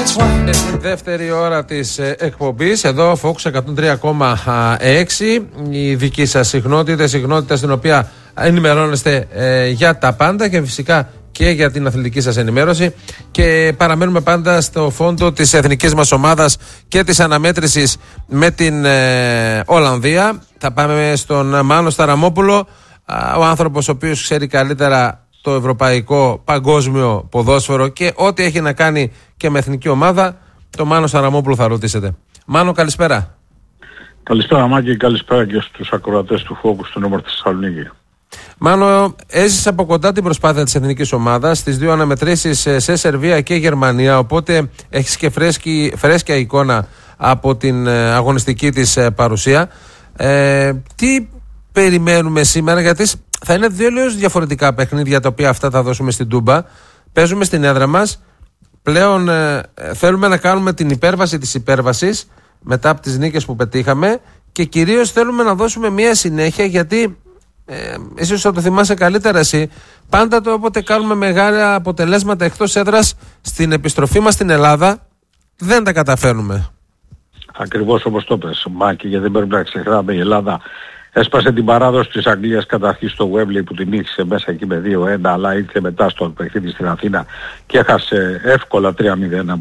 Δεύτερη ώρα της εκπομπής, εδώ Fox 103,6. Η δική σας συχνότητα στην οποία ενημερώνεστε για τα πάντα και φυσικά και για την αθλητική σας ενημέρωση. Και παραμένουμε πάντα στο φόντο της εθνικής μας ομάδας και της αναμέτρησης με την Ολλανδία. Θα πάμε στον Μάνο Σταραμόπουλο, ο άνθρωπος ο οποίος ξέρει καλύτερα το ευρωπαϊκό παγκόσμιο ποδόσφαιρο και ό,τι έχει να κάνει και με εθνική ομάδα. Το Μάνο Σταραμόπουλο θα ρωτήσετε. Μάνο, καλησπέρα. Καλησπέρα Μάκη, καλησπέρα και στους ακροατές του Φόκου στο νούμερο της Θεσσαλονίκη. Μάνο, έζησε από κοντά την προσπάθεια της εθνικής ομάδας στις δύο αναμετρήσεις σε Σερβία και Γερμανία, οπότε έχεις και φρέσκια εικόνα από την αγωνιστική της παρουσία. Τι περιμένουμε σήμερα, γιατί θα είναι δύο διαφορετικά παιχνίδια τα οποία αυτά θα δώσουμε στην Τούμπα. Παίζουμε στην έδρα μας. Πλέον θέλουμε να κάνουμε την υπέρβαση της υπέρβασης μετά από τις νίκες που πετύχαμε και κυρίως θέλουμε να δώσουμε μια συνέχεια, γιατί ίσως θα το θυμάσαι καλύτερα εσύ, πάντα το όποτε κάνουμε μεγάλα αποτελέσματα εκτός έδρας στην επιστροφή μας στην Ελλάδα δεν τα καταφέρνουμε. Ακριβώς όπως το πες Μάκη, γιατί δεν πρέπει να ξεχνάμε, η Ελλάδα έσπασε την παράδοση της Αγγλίας καταρχήν στο Wembley που την νίκησε μέσα εκεί με 2-1, αλλά ήρθε μετά στο παιχνίδι στην Αθήνα και έχασε εύκολα 3-0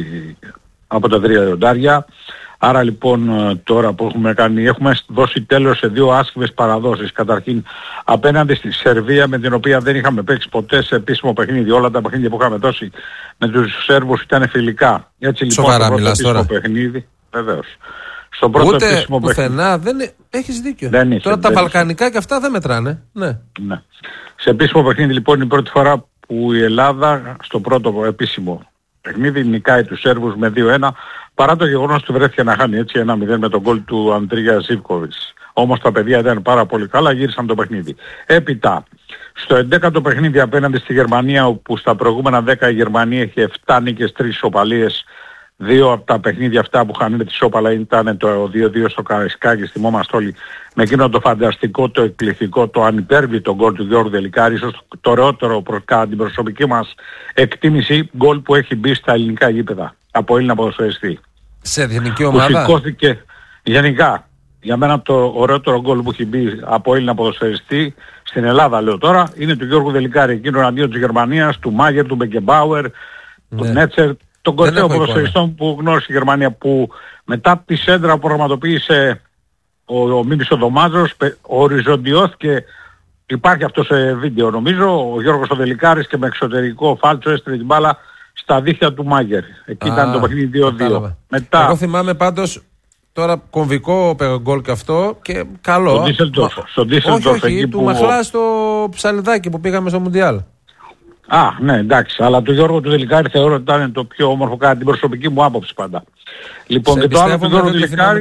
από τα 3 λιοντάρια. Άρα λοιπόν τώρα που έχουμε δώσει τέλος σε δύο άσχημες παραδόσεις. Καταρχήν απέναντι στη Σερβία, με την οποία δεν είχαμε παίξει ποτέ σε επίσημο παιχνίδι. Όλα τα παιχνίδια που είχαμε δώσει με τους Σέρβους ήταν φιλικά. Έτσι λοιπόν σοβαρά το πρώτο επίσημο παιχνίδι, βεβαίως. Στο πρώτο ούτε πουθενά, δεν έχεις δίκιο. Τώρα τα βαλκανικά και αυτά δεν μετράνε. Ναι. Σε επίσημο παιχνίδι λοιπόν είναι η πρώτη φορά που η Ελλάδα στο πρώτο επίσημο παιχνίδι νικάει τους Σέρβους με 2-1, παρά το γεγονός ότι βρέθηκε να χάνει έτσι 1-0 με τον γκολ του Αντρίγια Ζίβκοβιτς. Όμως τα παιδιά ήταν πάρα πολύ καλά, γύρισαν το παιχνίδι. Έπειτα, στο 11ο παιχνίδι απέναντι στη Γερμανία, όπου στα προηγούμενα 10 η Γερμανία είχε 7 νίκες, 3 ισοπαλίες. Δύο από τα παιχνίδια αυτά που είχαν τη σόπαλα ήταν το 2-2 στο Καραϊσκάκι, θυμόμαστε όλοι, με εκείνο το φανταστικό, το εκπληκτικό, το ανυπέρβλητο γκολ του Γιώργου Δελικάρη, ίσως το ωραιότερο κατά την προσωπική μας εκτίμηση γκολ που έχει μπει στα ελληνικά γήπεδα από Έλληνα ποδοσφαιριστή. Σε εθνική ομάδα. Που σηκώθηκε γενικά. Για μένα το ωραιότερο γκολ που έχει μπει από Έλληνα ποδοσφαιριστή στην Ελλάδα, λέω τώρα, είναι του Γιώργου Δελικάρη, εκείνο αντίον της Γερμανίας, του Μάγερ, του Μπεκεμπάουερ, του Νέτσερ, τον κορυφαίο ποδοσφαιριστών που γνώρισε η Γερμανία, που μετά τη σέντρα που προγραμματοποίησε ο Μίμης ο Δωμάζος οριζοντιώθηκε, υπάρχει αυτό σε βίντεο νομίζω, ο Γιώργος ο Δελικάρης και με εξωτερικό φάλτσο έστειλε την μπάλα στα δίχτυα του Μάγκερ. Εκεί ήταν το παιχνίδι 2-2. Μετά... Εγώ θυμάμαι πάντως τώρα κομβικό γκολ και αυτό και καλό. Στον Ντίσελντορφ εκεί του Μαχλά στο Ψαλιδάκι που πήγαμε στο Μουντιάλ. Ναι, εντάξει, αλλά το Γιώργο του Δελικάρη θεωρώ ότι ήταν το πιο όμορφο κατά την προσωπική μου άποψη πάντα. Λοιπόν, και το άλλο του Γιώργου Δελικάρη.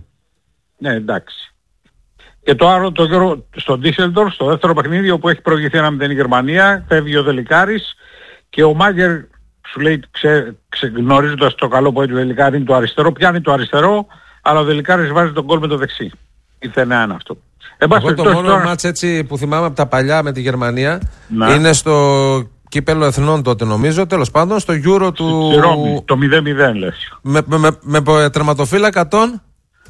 Ναι, εντάξει. Και το άλλο το Γιώργο στον Ντίσελντορφ, στο δεύτερο παιχνίδι, όπου έχει προηγηθεί 1-0 η Γερμανία, φεύγει ο Δελικάρης και ο Μάγκερ σου λέει, γνωρίζοντας το καλό που έχει ο Δελικάρη, είναι το αριστερό, πιάνει το αριστερό, αλλά ο Δελικάρης βάζει τον γκολ με το δεξί. Ήρθε ένα αυτό. Εγώ το μόνο μάτς έτσι που θυμάμαι από τα παλιά με τη Γερμανία είναι στο κύπελλο εθνών τότε νομίζω, τέλος πάντων στο Euro του... Στη Ρώμη, το 0-0 λες. Με τερματοφύλακα τον...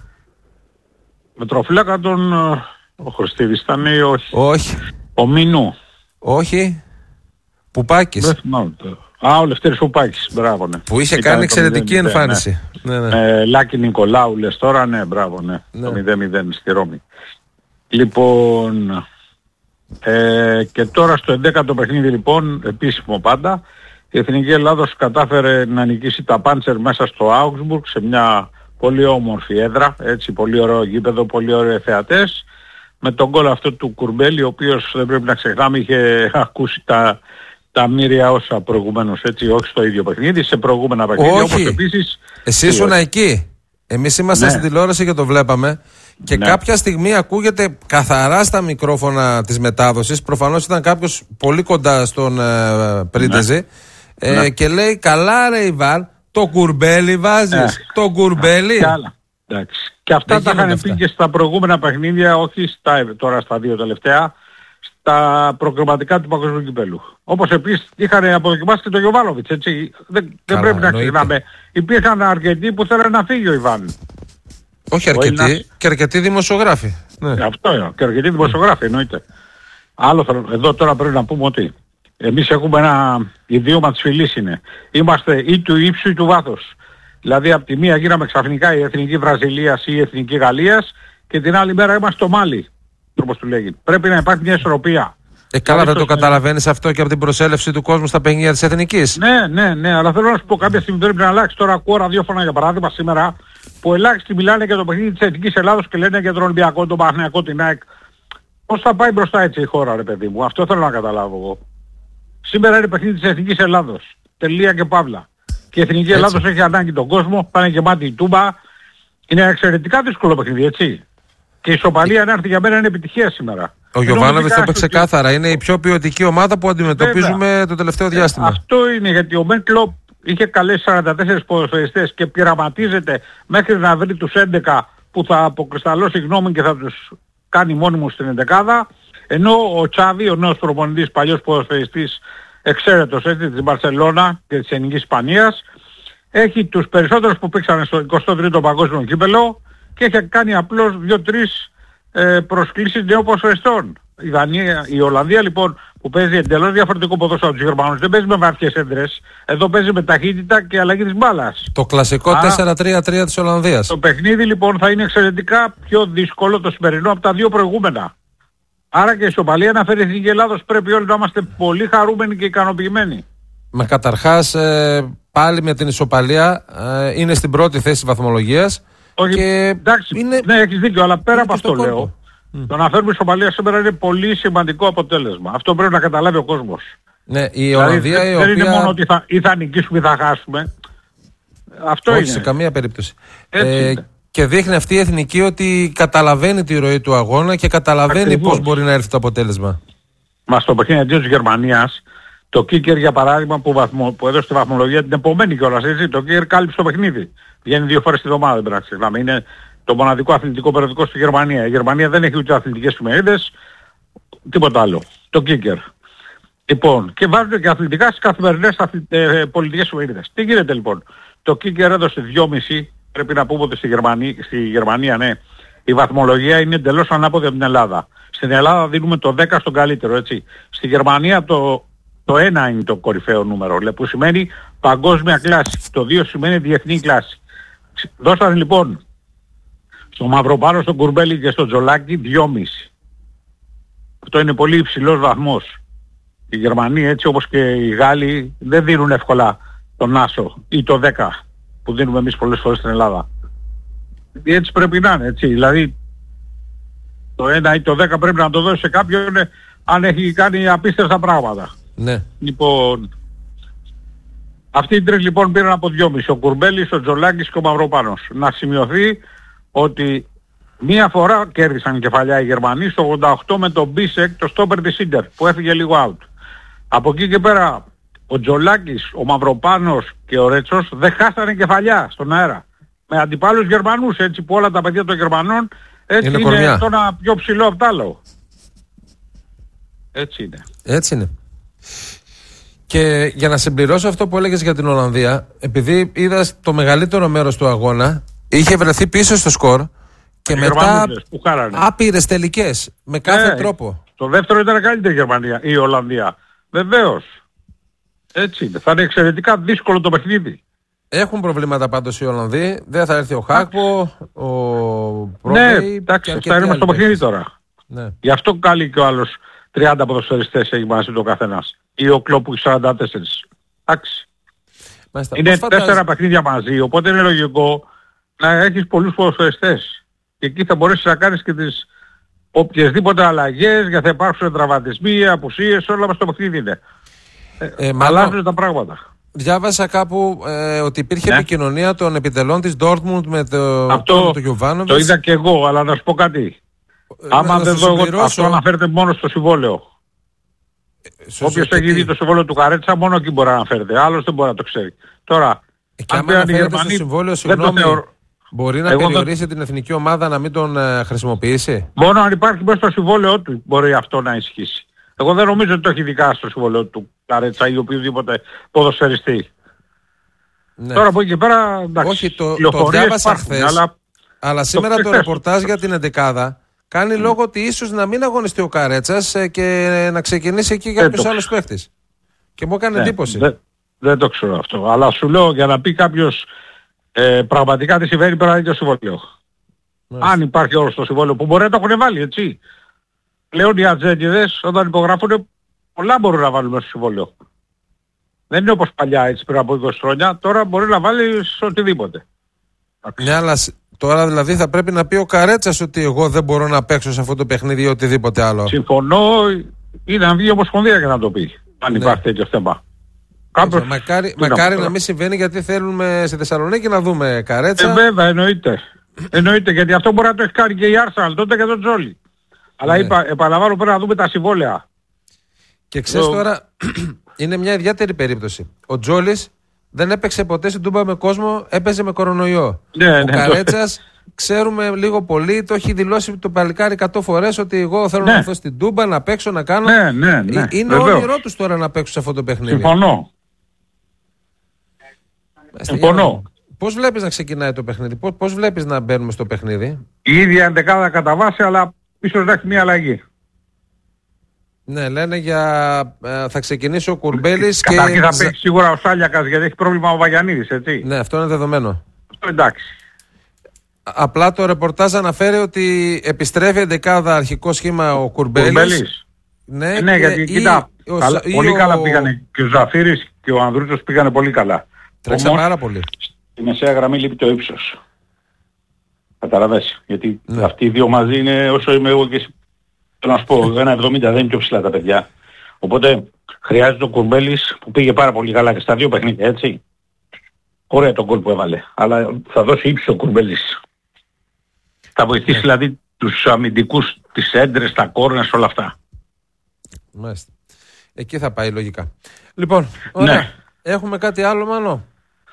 Με τροφύλακα τον... Ο Χρυστίδης ήταν ή όχι. Όχι. Ο Μινού. Όχι. Πουπάκης. Δεν θυμάμαι. Ο Λευτέρης Πουπάκης, μπράβο, ναι. Που είχε κάνει εξαιρετική εμφάνιση. Ναι. Λάκη Νικολάου λες τώρα, ναι, μπράβο, ναι. Το 0-0 στη Ρώμη. Λοιπόν, και τώρα στο 11ο παιχνίδι λοιπόν, επίσημο πάντα, η Εθνική Ελλάδος κατάφερε να νικήσει τα Πάντσερ μέσα στο Augsburg σε μια πολύ όμορφη έδρα, έτσι, πολύ ωραίο γήπεδο, πολύ ωραίοι θεατές, με τον γκολ αυτό του Κουρμπέλη, ο οποίος δεν πρέπει να ξεχνάμε είχε ακούσει τα μύρια όσα προηγουμένως, έτσι, όχι στο ίδιο παιχνίδι, σε προηγούμενα παιχνίδια, όπως επίσης... Εσύ ήσουν εκεί. Εμείς είμαστε στην τηλεόραση και το βλέπαμε. Και κάποια στιγμή ακούγεται καθαρά στα μικρόφωνα της μετάδοσης. Προφανώς ήταν κάποιος πολύ κοντά στον Πρίντεζη. Και λέει, καλά ρε Ιβάν, το Κουρμπέλι βάζεις. Το Κουρμπέλι. Και αυτά τα είχαν πει και στα προηγούμενα παιχνίδια, όχι τώρα στα δύο τελευταία. στα προκριματικά του Παγκοσμίου Κυπέλλου. Όπως επίσης είχαν αποδοκιμάσει και τον Γιοβάνοβιτς, έτσι. Δεν πρέπει να ξεχνάμε. Υπήρχαν αρκετοί που θέλουν να φύγει ο Ιβάν. Όχι αρκετοί, και αρκετοί δημοσιογράφοι. Ναι. Αυτό, και αρκετοί δημοσιογράφοι εννοείται. Άλλο θέλω, εδώ τώρα πρέπει να πούμε ότι εμείς έχουμε ένα ιδίωμα της φυλής είναι. Είμαστε ή του ύψου ή του βάθους. Δηλαδή από τη μία γίναμε ξαφνικά η Εθνική Βραζιλίας ή η Εθνική Γαλλίας και την άλλη μέρα είμαστε το Μάλι, όπως του λέγει. Πρέπει να υπάρχει μια ισορροπία. Καλά, δεν το καταλαβαίνεις αυτό και από την προσέλευση του κόσμου στα παιχνίδια της Εθνικής. Ναι, αλλά θέλω να σου πω κάποια στιγμή πρέπει να αλλάξει. Τώρα ακούω ραδιόφωνα για παράδειγμα σήμερα που ελάχιστοι μιλάνε για το παιχνίδι της Εθνικής Ελλάδος και λένε για τον Ολυμπιακό, τον Παναθηναϊκό, την ΑΕΚ. Πώς θα πάει μπροστά έτσι η χώρα, ρε παιδί μου, αυτό θέλω να καταλάβω εγώ. Σήμερα είναι παιχνίδι της Εθνικής Ελλάδος. Τελεία και παύλα. Και η Εθνική Ελλάδος έχει ανάγκη τον κόσμο, πάνε γεμάτη η Τούμπα. Είναι εξαιρετικά δύσκολο παιχνίδι, έτσι. Και η ισοπαλία αν έρθει για μένα είναι επιτυχία σήμερα. Ο Γιοβάνοβιτς το είπε ξεκάθαρα. Είναι η πιο ποιοτική ομάδα που αντιμετωπίζουμε το τελευταίο διάστημα. Αυτό είναι γιατί ο Μπεν Κλοπ είχε καλέσει 44 ποδοσφαιριστές και πειραματίζεται μέχρι να βρει τους 11 που θα αποκρισταλώσει γνώμη και θα τους κάνει μόνιμους στην 11. Ενώ ο Τσάβη, ο νέος προπονητής, παλιός ποδοσφαιριστής, εξαίρετος έτσι της Μπαρσελόνα και της Εθνικής Ισπανίας, έχει τους περισσότερους που παίξαν στο 23ο Παγκόσμιο Κύπελλο και έχει κάνει απλώς 2-3 προσκλήσεις νέων ποδοσφαιριστών. Η Ολλανδία λοιπόν που παίζει εντελώς διαφορετικό ποδόσφαιρο από τους Γερμανούς, δεν παίζει με βαθιές έντρες, εδώ παίζει με ταχύτητα και αλλαγή της μπάλας. Το κλασικό 4-3-3 της Ολλανδίας. Το παιχνίδι λοιπόν θα είναι εξαιρετικά πιο δύσκολο το σημερινό από τα δύο προηγούμενα. Άρα και η ισοπαλία να φέρει η Εθνική Ελλάδος πρέπει όλοι να είμαστε πολύ χαρούμενοι και ικανοποιημένοι. Μα καταρχάς πάλι με την ισοπαλία είναι στην πρώτη θέση βαθμολογίας. Όχι, και εντάξει, είναι... ναι έχεις δίκιο, αλλά πέρα από αυτό λέω. Το να φέρουμε ισοπαλία σήμερα είναι πολύ σημαντικό αποτέλεσμα. Αυτό πρέπει να καταλάβει ο κόσμος. Ναι, η Ολλανδία η οποία... Δεν είναι μόνο ότι θα νικήσουμε ή θα χάσουμε. Αυτό όχι, είναι. σε καμία περίπτωση. Είναι. Και δείχνει αυτή η εθνική ότι καταλαβαίνει τη ροή του αγώνα και καταλαβαίνει πώς μπορεί να έρθει το αποτέλεσμα. Μα στο παιχνίδι της Γερμανίας, το Κίκερ για παράδειγμα που έδωσε τη βαθμολογία την επομένη κιόλας, έτσι, το Κίκερ κάλυψε το παιχνίδι. Βγαίνει 2 φορές τη εβδομάδα, δεν πρέπει να ξεχνάμε. Είναι το μοναδικό αθλητικό περιοδικό στη Γερμανία. Η Γερμανία δεν έχει ούτε αθλητικές εφημερίδες, τίποτα άλλο. Το Κίκερ. Λοιπόν, και βάζουν και αθλητικά στις καθημερινές πολιτικές εφημερίδες. Τι γίνεται λοιπόν. Το Κίκερ έδωσε 2,5. Πρέπει να πούμε ότι στη Γερμανία, ναι, η βαθμολογία είναι εντελώς ανάποδη από την Ελλάδα. Στην Ελλάδα δίνουμε το 10 στον καλύτερο, έτσι. Στη Γερμανία το 1 είναι το κορυφαίο νούμερο, που σημαίνει παγκόσμια κλάση. Το 2 σημαίνει διεθνή κλάση. Δώσανε λοιπόν στο Μαυροπάνο, στον Κουρμπέλη και στον Τζολάκη 2,5. Αυτό είναι πολύ υψηλός βαθμός. Οι Γερμανοί, έτσι όπως και οι Γάλλοι, δεν δίνουν εύκολα τον Άσο ή το 10 που δίνουμε εμείς πολλές φορές στην Ελλάδα. Έτσι πρέπει να είναι, έτσι. Δηλαδή το 1 ή το 10 πρέπει να το δώσει σε κάποιον αν έχει κάνει απίστευτα πράγματα. Ναι. Λοιπόν, αυτοί οι τρεις λοιπόν πήραν από 2,5. Ο Κουρμπέλης, ο Τζολάκης και ο Μαυροπάνος. Να σημειωθεί ότι μία φορά κέρδισαν κεφαλιά οι Γερμανοί στο 88 με τον Μπίσεκ, το στόπερ της Ίντερ, που έφυγε λίγο out. Από εκεί και πέρα ο Τζολάκης, ο Μαυροπάνος και ο Ρέτσος δεν χάσανε κεφαλιά στον αέρα. Με αντιπάλους Γερμανούς, έτσι που όλα τα παιδιά των Γερμανών έτσι είναι τώρα πιο ψηλό από τ' άλλο. Έτσι είναι. Έτσι είναι. Και για να συμπληρώσω αυτό που έλεγες για την Ολλανδία, επειδή είδα το μεγαλύτερο μέρος του αγώνα, είχε βρεθεί πίσω στο σκορ και μετά άπειρες τελικές, με κάθε τρόπο. Το δεύτερο ήταν καλύτερη η Γερμανία, η Ολλανδία. Βεβαίως. Έτσι είναι. Θα είναι εξαιρετικά δύσκολο το παιχνίδι. Έχουν προβλήματα πάντως οι Ολλανδοί. Δεν θα έρθει ο Χάκπο, ο Πρόβεϊ. Ναι, εντάξει, θα έρθουμε στο παιχνίδι τώρα. Ναι. Γι' αυτό καλεί και ο άλλος 30 ποδοσφαιριστές έχει μαζί το καθένας. Ή ο Κλόπ που έχει 44. Εντάξει. Είναι 4 παιχνίδια μαζί, οπότε είναι λογικό να έχεις πολλούς ποδοσφαιριστές. Και εκεί θα μπορέσεις να κάνεις και τις οποιασδήποτε αλλαγές, γιατί θα υπάρξουν τραυματισμοί, απουσίες, όλα μας το παιχνίδι είναι. Αλλάζουν τα πράγματα. Διάβασα κάπου ότι υπήρχε επικοινωνία των επιτελών της Dortmund με το Γιοβάνοβιτς. Το είδα και εγώ, αλλά να σου πω κάτι. Άμα δεν δω εγώ, αυτό αναφέρεται μόνο στο συμβόλαιο. Όποιος έχει δει το συμβόλαιο του Καρέτσα, μόνο εκεί μπορεί να αναφέρεται. Άλλος δεν μπορεί να το ξέρει. Τώρα, αν αναφέρεται στο συμβόλαιο, συγγνώμη, Μπορεί να περιορίσει την εθνική ομάδα να μην τον χρησιμοποιήσει. Μόνο αν υπάρχει μέσα στο συμβόλαιό του μπορεί αυτό να ισχύσει. Εγώ δεν νομίζω ότι το έχει δικάσει στο συμβόλαιό του Καρέτσα ή οποιοδήποτε ποδοσφαιριστή. Ναι. Τώρα από εκεί και πέρα, εντάξει, όχι, το διάβασα χθες, αλλά σήμερα το ρεπορτάζ για την 11η κάνει λόγο ότι ίσως να μην αγωνιστεί ο Καρέτσας και να ξεκινήσει εκεί κάποιος άλλος παίχτης. Και μου έκανε εντύπωση. Δεν το ξέρω αυτό. Αλλά σου λέω, για να πει κάποιος πραγματικά τι συμβαίνει, πρέπει να είναι το συμβόλαιο. Αν υπάρχει όρο στο συμβόλαιο, που μπορεί να το έχουν βάλει, έτσι. Πλέον οι ατζέντιδες όταν υπογράφουν, πολλά μπορούν να βάλουν μέσα στο συμβόλαιο. Δεν είναι όπως παλιά, έτσι, πριν από 20 χρόνια. Τώρα μπορεί να βάλεις οτιδήποτε. Ναι, αλλά τώρα δηλαδή θα πρέπει να πει ο Καρέτσας ότι εγώ δεν μπορώ να παίξω σε αυτό το παιχνίδι ή οτιδήποτε άλλο. Συμφωνώ, ή να βγει η Ομοσπονδία για να το πει. Αν υπάρχει τέτοιο θέμα. Κάποιος... Μακάρι να μην συμβαίνει, γιατί θέλουμε στη Θεσσαλονίκη να δούμε Καρέτσα. Βέβαια, εννοείται. Εννοείται, γιατί αυτό μπορεί να το έχει κάνει και η Arsenal τότε και τον Τζόλι. Αλλά επαναλαμβάνω, πρέπει να δούμε τα συμβόλαια. Και ξέρεις τώρα, είναι μια ιδιαίτερη περίπτωση. Ο Τζόλις δεν έπαιξε ποτέ στην Τούμπα με κόσμο, έπαιζε με κορονοϊό. Ο Καρέτσας, ξέρουμε λίγο πολύ, το έχει δηλώσει το παλικάρι 100 φορές ότι εγώ θέλω να έρθω στην Τούμπα, να παίξω, να κάνω. Είναι όνειρό τους τώρα να παίξουν σε αυτό το παιχνίδι. Συμφωνώ. Πώς βλέπεις να ξεκινάει το παιχνίδι, πώς βλέπεις να μπαίνουμε στο παιχνίδι? Η ίδια ενδεκάδα κατά βάση, αλλά ίσως να έχει μια αλλαγή. Ναι, λένε θα ξεκινήσει ο Κουρμπέλης και... Καταρχήν θα παίξει σίγουρα ο Σάλιακας, γιατί έχει πρόβλημα ο Βαγιανίδης, έτσι. Ναι, αυτό είναι δεδομένο. Αυτό εντάξει. Απλά το ρεπορτάζ αναφέρει ότι επιστρέφει ενδεκάδα αρχικό σχήμα ο Κουρμπέλης. Ναι, γιατί κοιτά, πολύ καλά πήγανε και ο Ζαφύρης και ο Ανδρούτσος πήγανε πολύ καλά. Τρέξα πάρα πολύ. Στη μεσαία γραμμή λείπει το ύψος. Καταλαβαίνεις, γιατί αυτοί οι δύο μαζί είναι όσο είμαι εγώ και εσύ. Θέλω να σου πω, 1,70 δεν είναι πιο ψηλά τα παιδιά. Οπότε χρειάζεται ο Κουρμπέλης που πήγε πάρα πολύ καλά και στα δύο παιχνίδια, έτσι. Ωραία τον γκολ που έβαλε. Αλλά θα δώσει ύψο ο Κουρμπέλης. Θα βοηθήσει δηλαδή τους αμυντικούς, τις έντρες, τα κόρνες, όλα αυτά. Μάλιστα. Εκεί θα πάει λογικά. Λοιπόν, ωραία. Έχουμε κάτι άλλο, Μάνο?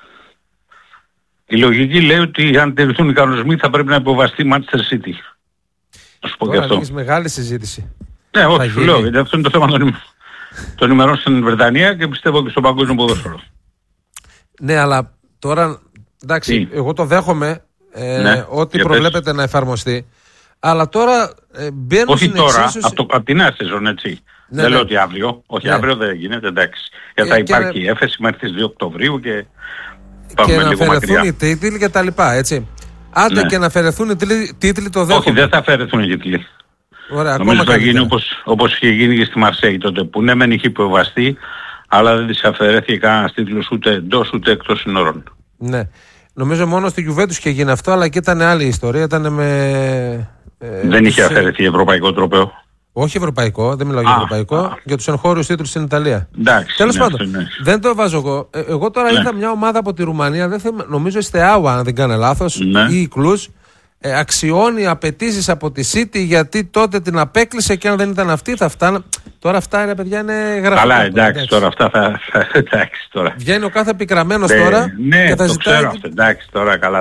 Η λογική λέει ότι αν τηρηθούν οι κανονισμοί θα πρέπει να υποβαστεί η Manchester City. Να σου πω τώρα και αυτό. Τώρα μεγάλη συζήτηση. Ναι, όχι, σου λέω, γιατί αυτό είναι το θέμα των ημερών στην Βρετανία και πιστεύω και στο παγκόσμιο ποδόσφαιρο. Ναι, αλλά τώρα, εντάξει, εγώ το δέχομαι ότι προβλέπεται να εφαρμοστεί. Αλλά τώρα μπαίνουν όχι στην τώρα, εξίσωση... από την νέα σεζόν, έτσι. Δεν λέω ότι αύριο. Όχι, αύριο δεν γίνεται, εντάξει. Γιατί θα υπάρχει έφεση μέχρι τις 2 Οκτωβρίου και πάμε και να λίγο αφαιρεθούν οι τίτλοι και τα λοιπά, έτσι. Άντε και να αφαιρεθούν οι τίτλοι, το δέχομαι. Όχι, δεν θα αφαιρεθούν οι τίτλοι. Ωραία, νομίζω θα γίνει όπως είχε γίνει και στη Μαρσέη τότε, που ναι μεν είχε υποβαστεί, αλλά δεν της αφαιρέθηκε κανένας τίτλος ούτε εντός ούτε εκτός συνόρων. Ναι. Νομίζω μόνο στη Juventus είχε γίνει αυτό, αλλά και ήταν άλλη ιστορία. Ήταν με... δεν είχε αφαιρεθεί ευρωπαϊκό τρόπαιο. Όχι ευρωπαϊκό, δεν μιλάω για ευρωπαϊκό, για τους εγχώριους τίτλους στην Ιταλία. Τέλος πάντων, δεν το βάζω εγώ. Εγώ τώρα είδα μια ομάδα από τη Ρουμανία, νομίζω Στεάουα, αν δεν κάνω λάθος, ή η Κλουζ, αξιώνει απαιτήσεις από τη City γιατί τότε την απέκλεισε και αν δεν ήταν αυτή θα φτάνε. Τώρα αυτά είναι, παιδιά, είναι γραφικά. Καλά, εντάξει, τώρα αυτά θα... εντάξει, τώρα. Βγαίνει ο κάθε πικραμένος τώρα και θα ζητάει... ξέρω αυτό, εντάξει, τώρα καλά,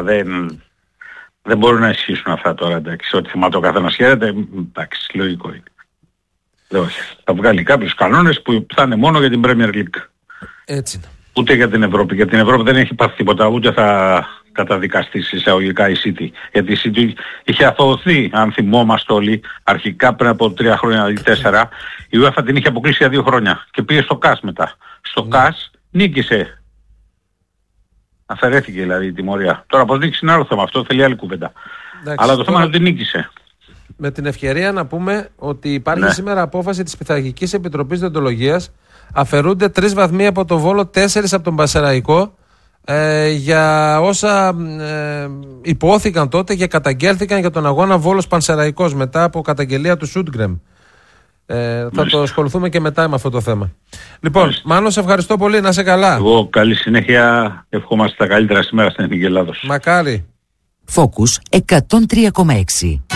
δεν μπορούν να ισχύσουν αυτά τώρα, εντάξει, ό,τι θυμάται ο καθένας χαίρεται, εντάξει, λογικό είναι. Όχι. Θα βγάλει κάποιους κανόνες που θα είναι μόνο για την Premier League. Έτσι. Ούτε για την Ευρώπη. Για την Ευρώπη δεν έχει πάθει τίποτα, ούτε θα καταδικαστεί εισαγωγικά η City. Γιατί η City είχε αθωωωθεί, αν θυμόμαστε όλοι, αρχικά πριν από 3 χρόνια ή 4. Η UEFA την είχε αποκλείσει για 2 χρόνια και πήγε στο ΚΑΣ μετά. Στο ΚΑΣ νίκησε. Αφαιρέθηκε δηλαδή η τιμωρία. Τώρα πως νίκησε είναι άλλο θέμα, αυτό θέλει άλλη κουβέντα. Αλλά το θέμα είναι ότι νίκησε. Με την ευκαιρία να πούμε ότι υπάρχει σήμερα απόφαση της Πειθαρχικής Επιτροπής Δεοντολογίας. Αφαιρούνται 3 βαθμοί από το Βόλο, 4 από τον Πασεραϊκό για όσα υπόθηκαν τότε και καταγγέλθηκαν για τον αγώνα Βόλος Πανσεραϊκός μετά από καταγγελία του Σούντγκρεμ. Θα το ασχοληθούμε και μετά με αυτό το θέμα. Λοιπόν, Μάνο, σε ευχαριστώ πολύ, να είσαι καλά. Εγώ καλή συνέχεια, ευχόμαστε τα καλύτερα σήμερα στην Εθνική Ελλάδος. Μακάρι. Focus 103,6.